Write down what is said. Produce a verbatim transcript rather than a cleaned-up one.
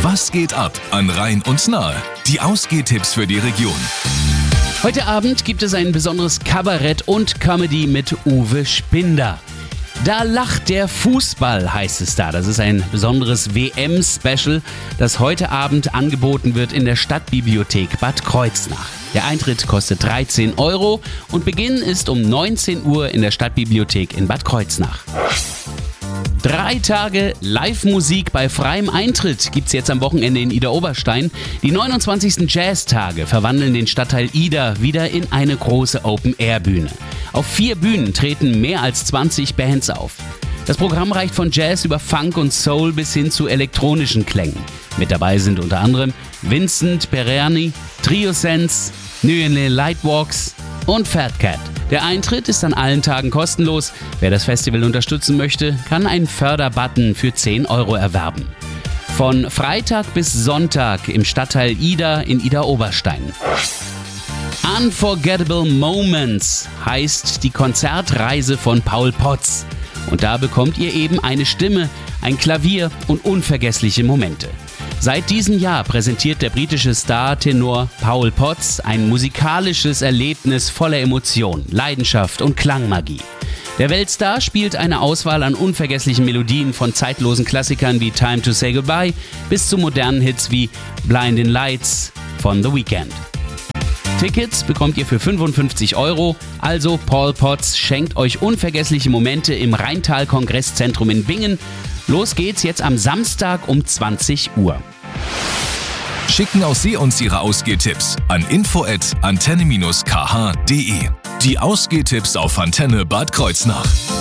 Was geht ab an Rhein und Nahe? Die Ausgehtipps für die Region. Heute Abend gibt es ein besonderes Kabarett und Comedy mit Uwe Spinder. Da lacht der Fußball, heißt es da. Das ist ein besonderes W M-Special, das heute Abend angeboten wird in der Stadtbibliothek Bad Kreuznach. Der Eintritt kostet dreizehn Euro und Beginn ist um neunzehn Uhr in der Stadtbibliothek in Bad Kreuznach. Drei Tage Live-Musik bei freiem Eintritt gibt's jetzt am Wochenende in Idar-Oberstein. Die neunundzwanzigsten Jazz-Tage verwandeln den Stadtteil Idar wieder in eine große Open-Air-Bühne. Auf vier Bühnen treten mehr als zwanzig Bands auf. Das Programm reicht von Jazz über Funk und Soul bis hin zu elektronischen Klängen. Mit dabei sind unter anderem Vincent Pererni, Trio Sense, Nuene Lightwalks und Fat Cat. Der Eintritt ist an allen Tagen kostenlos. Wer das Festival unterstützen möchte, kann einen Förderbutton für zehn Euro erwerben. Von Freitag bis Sonntag im Stadtteil Idar in Idar-Oberstein. Unforgettable Moments heißt die Konzertreise von Paul Potts. Und da bekommt ihr eben eine Stimme, ein Klavier und unvergessliche Momente. Seit diesem Jahr präsentiert der britische Star-Tenor Paul Potts ein musikalisches Erlebnis voller Emotion, Leidenschaft und Klangmagie. Der Weltstar spielt eine Auswahl an unvergesslichen Melodien von zeitlosen Klassikern wie Time to Say Goodbye bis zu modernen Hits wie Blinding Lights von The Weeknd. Tickets bekommt ihr für fünfundfünfzig Euro, also Paul Potts schenkt euch unvergessliche Momente im Rheintal-Kongresszentrum in Bingen. Los geht's jetzt am Samstag um zwanzig Uhr. Schicken auch Sie uns Ihre Ausgehtipps an info at antenne dash k h punkt de. Die Ausgehtipps auf Antenne Bad Kreuznach.